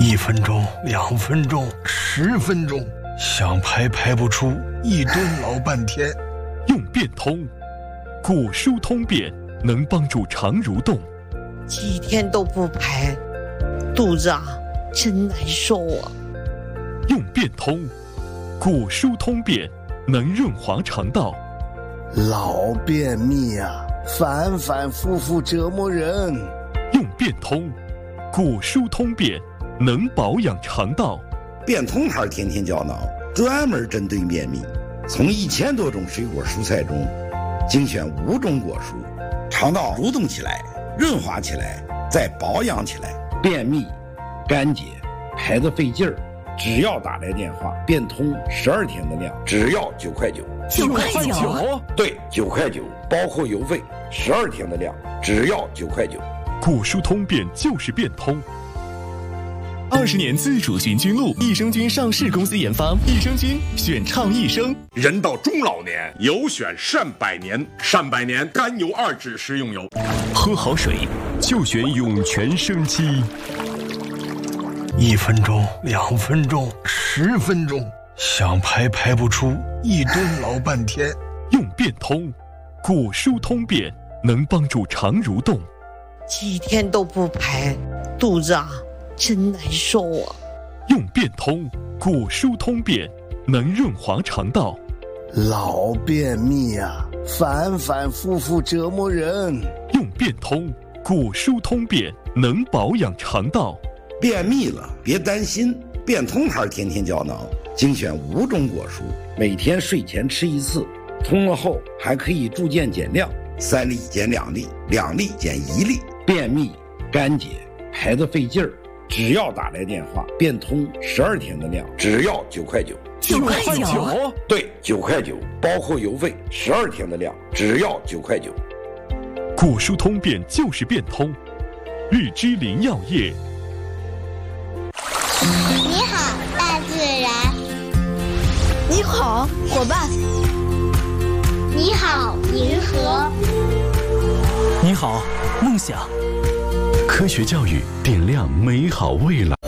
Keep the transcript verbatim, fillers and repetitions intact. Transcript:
一分钟、两分钟、十分钟，想排排不出，一蹲老半天。 用变通，古书通便能帮助肠蠕动。 几天都不排，肚子啊真难受啊。 用变通，古书通便能润滑肠道。 老便秘啊，反反复复折磨人。 用变通，古书通便能保养肠道。 变通牌天天胶囊专门针对便秘，从一千多种水果蔬菜中精选五种果蔬，肠道蠕动起来，润滑起来，再保养起来。便秘、干结、排得费劲儿，只要打来电话，变通十二天的量，只要九块九。 九块九？ 对，九块九，包括邮费，十二天的量，只要九块九。 古书通便就是变通。 二十年自主菌菌露，益生菌上市公司研发，益生菌选畅益生。 人到中老年，有选善百年，善百年甘油二酯食用油。 喝好水就选涌泉生机。 一分钟、两分钟、十分钟，想排排不出，一蹲老半天。 用变通，古书通便能帮助肠蠕动。 几天都不排，肚子啊真难受啊。 用变通，古书通便能润滑肠道。 老便秘啊，反反复复折磨人。 用变通，古书通便能保养肠道。 便秘了别担心，变通牌天天胶囊精选五种果蔬，每天睡前吃一次，通了后还可以逐渐减量，三粒减两粒，两粒减一粒。便秘、干结、排得费劲儿，只要打来电话，变通十二天的量，只要九块九。 九块九？ 对，九块九，包括邮费，十二天的量，只要九块九。 古书通便就是变通，日之林药业。 你好，大自然。 你好，伙伴。 你好，银河。 你好，梦想。 科学教育点亮美好未来。